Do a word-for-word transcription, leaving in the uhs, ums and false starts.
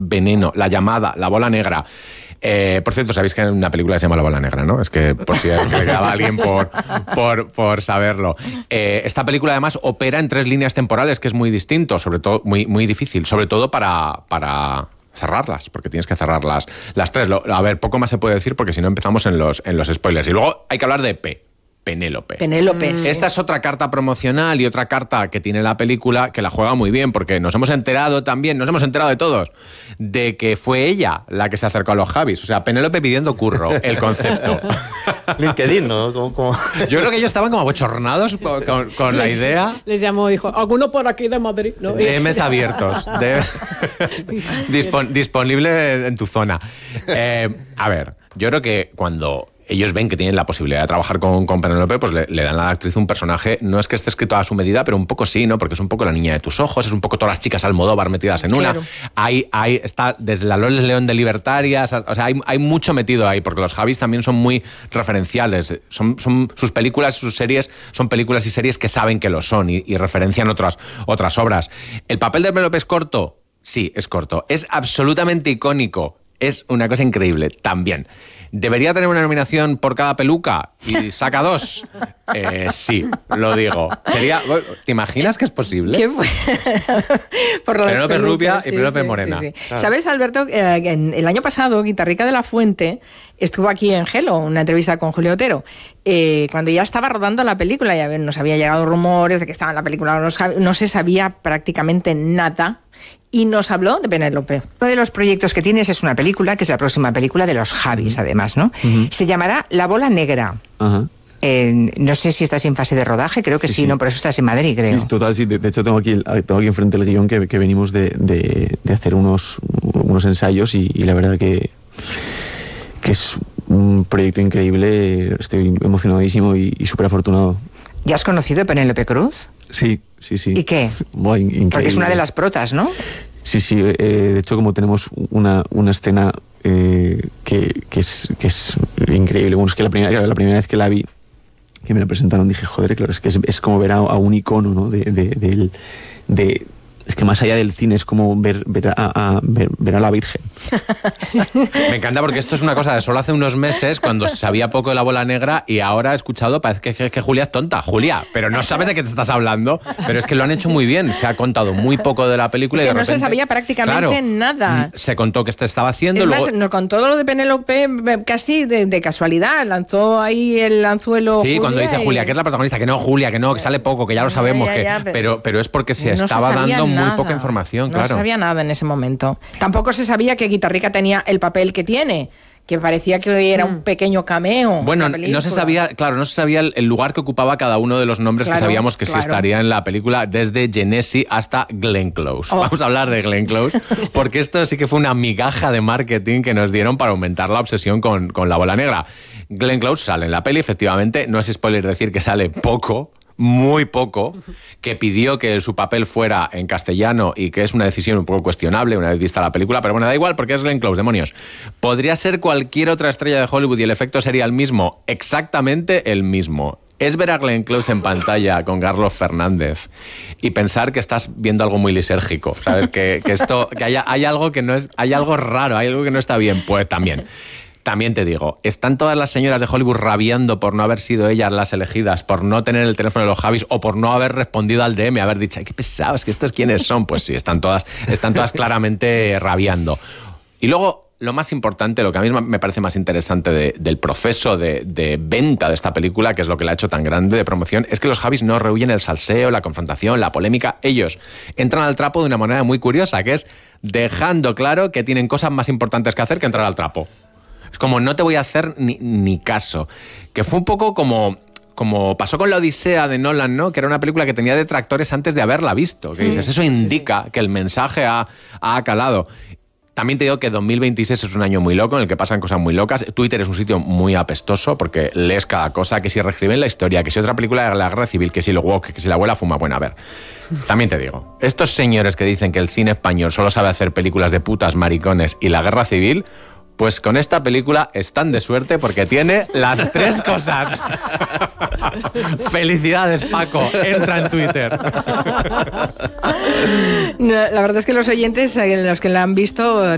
Veneno, La llamada, La bola negra. Eh, por cierto, sabéis que hay una película que se llama La bola negra, ¿no? Es que por si le quedaba a alguien por, por, por saberlo. Eh, esta película además opera en tres líneas temporales, que es muy distinto, sobre todo muy, muy difícil, sobre todo para, para cerrarlas, porque tienes que cerrar las, las tres. Lo, a ver, poco más se puede decir porque si no empezamos en los, en los spoilers. Y luego hay que hablar de P. Penélope. Penélope. Mm. Esta es otra carta promocional y otra carta que tiene la película que la juega muy bien, porque nos hemos enterado también, nos hemos enterado de todos, de que fue ella la que se acercó a los Javis. O sea, Penélope pidiendo curro, el concepto. LinkedIn, ¿no? ¿Cómo, cómo? Yo creo que ellos estaban como abochornados con, con, con la idea. Les llamó, dijo, alguno por aquí de Madrid, ¿no? D Ms abiertos. De, dispon, disponible en tu zona. Eh, a ver, yo creo que cuando ellos ven que tienen la posibilidad de trabajar con, con Penélope, pues le, le dan a la actriz un personaje, no es que esté escrito a su medida, pero un poco sí, ¿no? Porque es un poco la niña de tus ojos, es un poco todas las chicas Almodóvar metidas en una. Claro. Hay, hay, está desde la Loles León de Libertarias, o sea, hay, hay mucho metido ahí, porque los Javis también son muy referenciales. Son, son sus películas, sus series, son películas y series que saben que lo son y, y referencian otras, otras obras. ¿El papel de Penélope es corto? Sí, es corto. Es absolutamente icónico. Es una cosa increíble, también. ¿Debería tener una nominación por cada peluca y saca dos? Eh, sí, lo digo. Sería, ¿te imaginas que es posible? ¿Qué fue? Por las Penélope pelucas, rubia sí, y Penélope sí, morena. Sí, sí. Claro. ¿Sabes, Alberto? Eh, en el año pasado, Guitarrica de la Fuente estuvo aquí en Gelo, una entrevista con Julio Otero, eh, cuando ya estaba rodando la película. Ya nos había llegado rumores de que estaba en la película, no, no se sabía prácticamente nada. Y nos habló de Penélope. Uno de los proyectos que tienes es una película, que es la próxima película de los Javis, además, ¿no? Uh-huh. Se llamará La bola negra. Uh-huh. Eh, no sé si estás en fase de rodaje, creo que sí, sí, sí. ¿no? Por eso estás en Madrid, creo. Sí, total, sí. De, de hecho, tengo aquí, tengo aquí enfrente el guión que, que venimos de, de, de hacer unos, unos ensayos y, y la verdad que, que es un proyecto increíble. Estoy emocionadísimo y, y súper afortunado. ¿Ya has conocido a Penélope Cruz? Sí, sí, sí. ¿Y qué? Buah, increíble. Porque es una de las protas, ¿no? Sí, sí. Eh, de hecho, como tenemos una, una escena eh, que, que, es, que es increíble. Bueno, es que la primera, la primera vez que la vi, que me la presentaron, dije, joder, claro, es que es, es como ver a, a un icono, ¿no? De, de, de, de, es que más allá del cine es como ver, ver, a, a, ver, ver a la Virgen. Me encanta porque esto es una cosa de solo hace unos meses, cuando se sabía poco de La bola negra, y ahora he escuchado, parece que, que, que Julia es tonta. Julia, pero no sabes de qué te estás hablando, pero es que lo han hecho muy bien. Se ha contado muy poco de la película. Es que y de no repente, se sabía prácticamente claro, nada. Se contó que este estaba haciendo. Es luego... más, nos contó lo de Penélope casi de, de casualidad. Lanzó ahí el anzuelo. Sí, Julia, cuando dice y... Julia, que es la protagonista, que no, Julia, que no, que sale poco, que ya lo sabemos, ya, ya, ya, que pero, pero, pero es porque se no estaba se dando nada. muy poca información, no claro. No se sabía nada en ese momento. Tampoco se sabía que Guitarrica tenía el papel que tiene, que parecía que era un pequeño cameo. Bueno, no se sabía, claro, no se sabía el, el lugar que ocupaba cada uno de los nombres claro, que sabíamos que claro. sí estaría en la película, desde Genesi hasta Glenn Close. Oh. Vamos a hablar de Glenn Close, porque esto sí que fue una migaja de marketing que nos dieron para aumentar la obsesión con, con La bola negra. Glenn Close sale en la peli, efectivamente, no es spoiler decir que sale poco, muy poco, que pidió que su papel fuera en castellano y que es una decisión un poco cuestionable una vez vista la película, pero bueno, da igual porque es Glenn Close, demonios. Podría ser cualquier otra estrella de Hollywood y el efecto sería el mismo, exactamente el mismo. Es ver a Glenn Close en pantalla con Carlos Fernández y pensar que estás viendo algo muy lisérgico, ¿sabes? Que, que esto, que haya, hay algo que no es, hay algo raro, hay algo que no está bien, pues también. También te digo, están todas las señoras de Hollywood rabiando por no haber sido ellas las elegidas, por no tener el teléfono de los Javis o por no haber respondido al D M, haber dicho, ay, qué pesados, que estos quiénes son. Pues sí, están todas, están todas claramente rabiando. Y luego, lo más importante, lo que a mí me parece más interesante de, del proceso de, de venta de esta película, que es lo que la ha hecho tan grande de promoción, es que los Javis no rehuyen el salseo, la confrontación, la polémica. Ellos entran al trapo de una manera muy curiosa, que es dejando claro que tienen cosas más importantes que hacer que entrar al trapo. Es como, no te voy a hacer ni, ni caso. Que fue un poco como, como pasó con La Odisea de Nolan, ¿no? Que era una película que tenía detractores antes de haberla visto. Que sí, dices, eso indica sí, sí. que el mensaje ha, ha calado. También te digo que dos mil veintiséis es un año muy loco en el que pasan cosas muy locas. Twitter es un sitio muy apestoso porque lees cada cosa, que si reescriben la historia, que si otra película de la guerra civil, que si el wok, que si la abuela fuma. Bueno, a ver, también te digo, estos señores que dicen que el cine español solo sabe hacer películas de putas, maricones y la guerra civil... Pues con esta película están de suerte porque tiene las tres cosas. Felicidades, Paco. Entra en Twitter. No, la verdad es que los oyentes, los que la han visto,